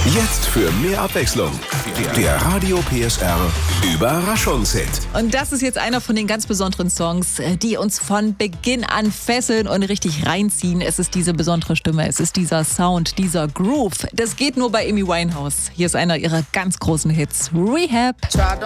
Jetzt für mehr Abwechslung. Der Radio PSR Überraschungshit. Und das ist jetzt einer von den ganz besonderen Songs, die uns von Beginn an fesseln und richtig reinziehen. Es ist diese besondere Stimme, es ist dieser Sound, dieser Groove. Das geht nur bei Amy Winehouse. Hier ist einer ihrer ganz großen Hits, Rehab.